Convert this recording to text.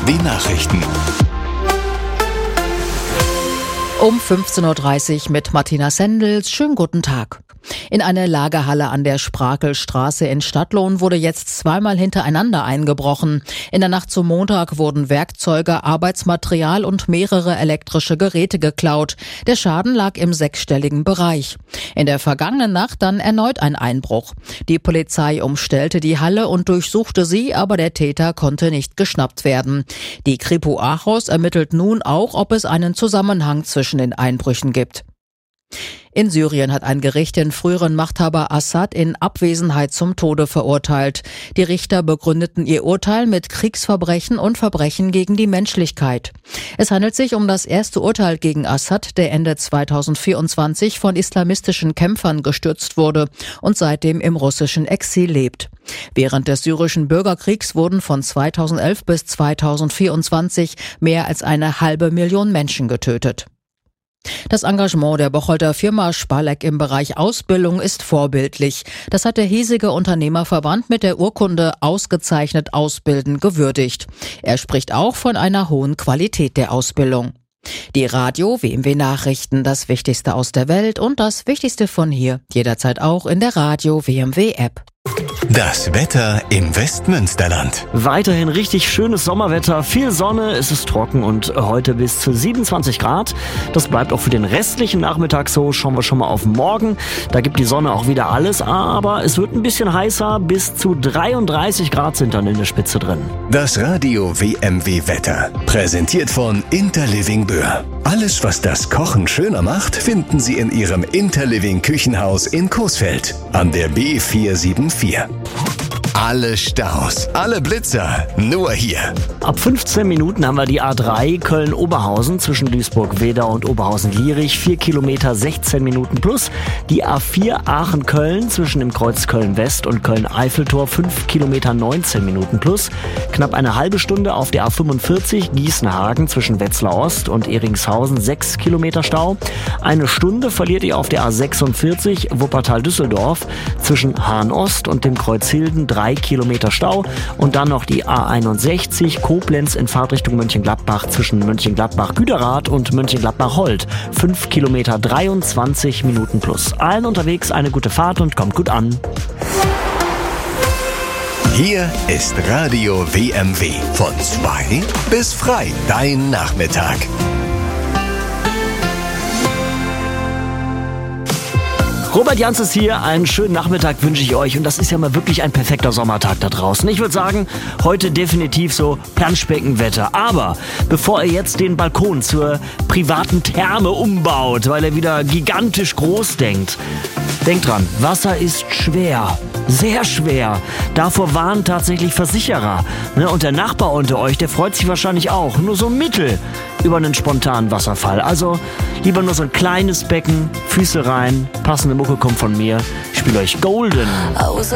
Die Nachrichten. Um 15.30 Uhr mit Martina Sendels. Schönen guten Tag. In eine Lagerhalle an der Sprakelstraße in Stadtlohn wurde jetzt zweimal hintereinander eingebrochen. In der Nacht zum Montag wurden Werkzeuge, Arbeitsmaterial und mehrere elektrische Geräte geklaut. Der Schaden lag im sechsstelligen Bereich. In der vergangenen Nacht dann erneut ein Einbruch. Die Polizei umstellte die Halle und durchsuchte sie, aber der Täter konnte nicht geschnappt werden. Die Kripo Aarhus ermittelt nun auch, ob es einen Zusammenhang zwischen den Einbrüchen gibt. In Syrien hat ein Gericht den früheren Machthaber Assad in Abwesenheit zum Tode verurteilt. Die Richter begründeten ihr Urteil mit Kriegsverbrechen und Verbrechen gegen die Menschlichkeit. Es handelt sich um das erste Urteil gegen Assad, der Ende 2024 von islamistischen Kämpfern gestürzt wurde und seitdem im russischen Exil lebt. Während des syrischen Bürgerkriegs wurden von 2011 bis 2024 mehr als 500.000 Menschen getötet. Das Engagement der Bocholter Firma Spaleck im Bereich Ausbildung ist vorbildlich. Das hat der hiesige Unternehmerverband mit der Urkunde Ausgezeichnet Ausbilden gewürdigt. Er spricht auch von einer hohen Qualität der Ausbildung. Die Radio WMW Nachrichten, das Wichtigste aus der Welt und das Wichtigste von hier, jederzeit auch in der Radio WMW App. Das Wetter im Westmünsterland. Weiterhin richtig schönes Sommerwetter, viel Sonne, es ist trocken und heute bis zu 27 Grad. Das bleibt auch für den restlichen Nachmittag so. Schauen wir schon mal auf morgen. Da gibt die Sonne auch wieder alles, aber es wird ein bisschen heißer. Bis zu 33 Grad sind dann in der Spitze drin. Das Radio WMW Wetter. Präsentiert von Interliving Böhr. Alles, was das Kochen schöner macht, finden Sie in Ihrem Interliving Küchenhaus in Coesfeld an der B474. Alle Staus, alle Blitzer, nur hier. Ab 15 Minuten haben wir die A3 Köln-Oberhausen zwischen Duisburg-Wedau und Oberhausen-Lierich, 4 Kilometer 16 Minuten plus. Die A4 Aachen-Köln zwischen dem Kreuz Köln-West und Köln-Eiffeltor, 5 Kilometer 19 Minuten plus. Knapp eine halbe Stunde auf der A45 Gießen-Hagen zwischen Wetzlar Ost und Eringshausen, 6 Kilometer Stau. Eine Stunde verliert ihr auf der A46 Wuppertal-Düsseldorf zwischen Hahn-Ost und dem Kreuz Hilden, 3 Kilometer Stau und dann noch die A61 Koblenz in Fahrtrichtung Mönchengladbach zwischen Mönchengladbach-Güderath und Mönchengladbach-Holt. 5 Kilometer 23 Minuten plus. Allen unterwegs eine gute Fahrt und kommt gut an. Hier ist Radio WMW. Von 2 bis frei. Dein Nachmittag. Robert Jans ist hier, einen schönen Nachmittag wünsche ich euch und das ist ja mal wirklich ein perfekter Sommertag da draußen. Ich würde sagen, heute definitiv so Planschbeckenwetter, aber bevor ihr jetzt den Balkon zur privaten Therme umbaut, weil ihr wieder gigantisch groß denkt, denkt dran, Wasser ist schwer. Sehr schwer. Davor warnen tatsächlich Versicherer. Und der Nachbar unter euch, der freut sich wahrscheinlich auch. Nur so mittel über einen spontanen Wasserfall. Also lieber nur so ein kleines Becken, Füße rein, passende Mucke kommt von mir. Ich spiele euch Golden. I was a